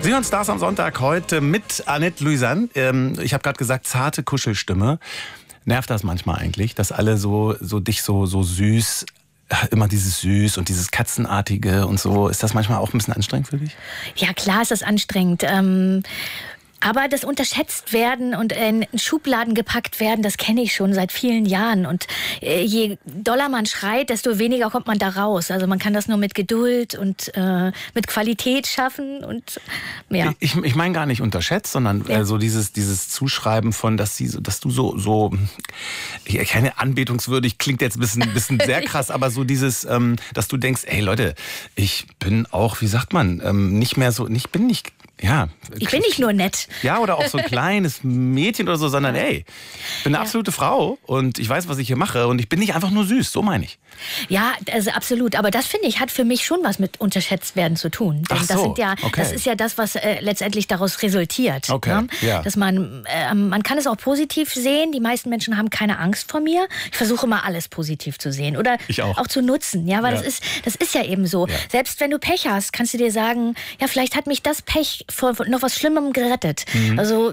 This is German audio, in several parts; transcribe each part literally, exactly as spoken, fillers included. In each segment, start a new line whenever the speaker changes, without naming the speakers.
Sie hören Stars am Sonntag heute mit Annette Louisanne. Ähm, ich habe gerade gesagt, zarte Kuschelstimme. Nervt das manchmal eigentlich, dass alle so, so dich so, so süß, immer dieses Süß und dieses Katzenartige und so. Ist das manchmal auch ein bisschen anstrengend für dich?
Ja, klar ist das anstrengend. Ähm Aber das unterschätzt werden und in Schubladen gepackt werden, das kenne ich schon seit vielen Jahren. Und je doller man schreit, desto weniger kommt man da raus. Also man kann das nur mit Geduld und äh, mit Qualität schaffen. Und ja.
Ich, ich meine gar nicht unterschätzt, sondern ja. äh, so dieses, dieses Zuschreiben von, dass, sie, dass du so, so ich keine anbetungswürdig, klingt jetzt ein bisschen, ein bisschen sehr krass, aber so dieses, ähm, dass du denkst, ey Leute, ich bin auch, wie sagt man, ähm, nicht mehr so, ich bin nicht... Ja.
Ich bin nicht nur nett.
Ja, oder auch so ein kleines Mädchen oder so, sondern ey, ich bin eine
ja.
absolute Frau und ich weiß, was ich hier mache und ich bin nicht einfach nur süß, so meine ich.
Ja, also absolut. Aber das, finde ich, hat für mich schon was mit unterschätzt werden zu tun. Denn
Ach so,
das sind ja,
okay.
das ist ja das, was äh, letztendlich daraus resultiert.
Okay,
ne?
ja.
Dass man, äh, man kann es auch positiv sehen. Die meisten Menschen haben keine Angst vor mir. Ich versuche immer alles positiv zu sehen oder
ich auch.
auch zu nutzen. Ja, weil
ja.
das ist, das ist ja eben so. Ja. Selbst wenn du Pech hast, kannst du dir sagen, ja, vielleicht hat mich das Pech vor noch was Schlimmem gerettet. Mhm. Also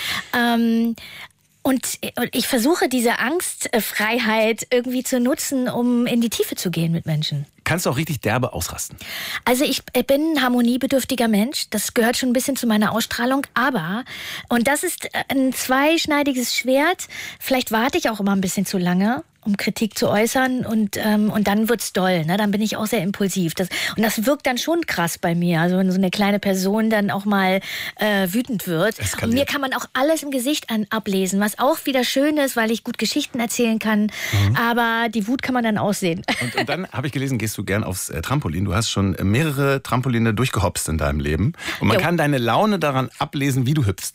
ähm, Und ich versuche diese Angstfreiheit irgendwie zu nutzen, um in die Tiefe zu gehen mit Menschen.
Kannst du auch richtig derbe ausrasten?
Also ich bin ein harmoniebedürftiger Mensch. Das gehört schon ein bisschen zu meiner Ausstrahlung. Aber, und das ist ein zweischneidiges Schwert, vielleicht warte ich auch immer ein bisschen zu lange, um Kritik zu äußern und, ähm, und dann wird's doll, ne? Dann bin ich auch sehr impulsiv. Das, und das wirkt dann schon krass bei mir. Also wenn so eine kleine Person dann auch mal äh, wütend wird. Eskaliert. Und mir kann man auch alles im Gesicht an, ablesen, was auch wieder schön ist, weil ich gut Geschichten erzählen kann. Mhm. Aber die Wut kann man dann aussehen. Und,
und dann habe ich gelesen, gehst du gern aufs äh, Trampolin. Du hast schon mehrere Trampoline durchgehopst in deinem Leben. Und man jo. kann deine Laune daran ablesen, wie du hüpfst.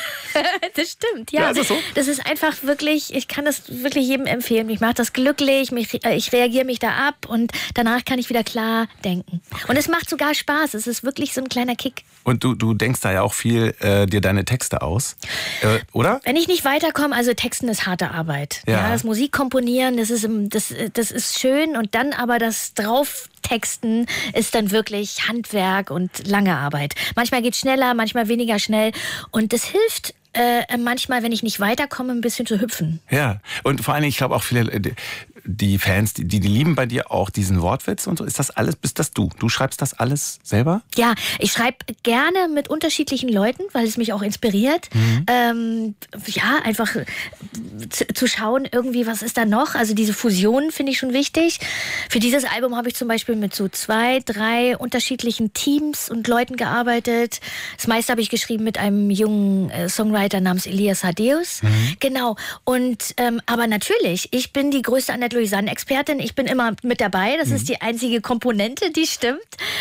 Das stimmt, ja.
ja ist das, so?
Das ist einfach wirklich, ich kann das wirklich jedem empfehlen. Mich macht das glücklich, mich, ich reagiere mich da ab und danach kann ich wieder klar denken. Okay. Und es macht sogar Spaß, es ist wirklich so ein kleiner Kick.
Und du, du denkst da ja auch viel äh, dir deine Texte aus, äh, oder?
Wenn ich nicht weiterkomme, also Texten ist harte Arbeit. Ja. Ja, das Musikkomponieren, das ist, das, das ist schön und dann aber das drauf Texten ist dann wirklich Handwerk und lange Arbeit. Manchmal geht's schneller, manchmal weniger schnell. Und das hilft äh, manchmal, wenn ich nicht weiterkomme, ein bisschen zu hüpfen.
Ja, und vor allen Dingen, ich glaube auch viele, die Fans, die, die lieben bei dir auch diesen Wortwitz und so. Ist das alles, bist das du? Du schreibst das alles selber?
Ja, ich schreibe gerne mit unterschiedlichen Leuten, weil es mich auch inspiriert. Mhm. Ähm, ja, einfach zu, zu schauen irgendwie, was ist da noch? Also diese Fusion finde ich schon wichtig. Für dieses Album habe ich zum Beispiel mit so zwei, drei unterschiedlichen Teams und Leuten gearbeitet. Das meiste habe ich geschrieben mit einem jungen äh, Songwriter namens Elias Hadeus. Mhm. Genau. Und ähm, aber natürlich, ich bin die größte Annette Louisanne-Expertin. Ich bin immer mit dabei. Das mhm. ist die einzige Komponente, die stimmt.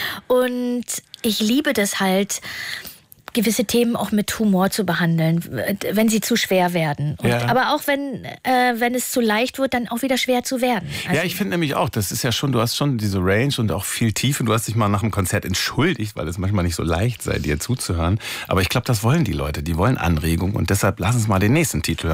Und ich liebe das halt, gewisse Themen auch mit Humor zu behandeln, wenn sie zu schwer werden. Und, ja. Aber auch wenn, äh, wenn es zu leicht wird, dann auch wieder schwer zu werden. Also
ja, ich finde nämlich auch, das ist ja schon, du hast schon diese Range und auch viel Tiefe. Du hast dich mal nach dem Konzert entschuldigt, weil es manchmal nicht so leicht sei, dir zuzuhören. Aber ich glaube, das wollen die Leute. Die wollen Anregung und deshalb lass uns mal den nächsten Titel hören.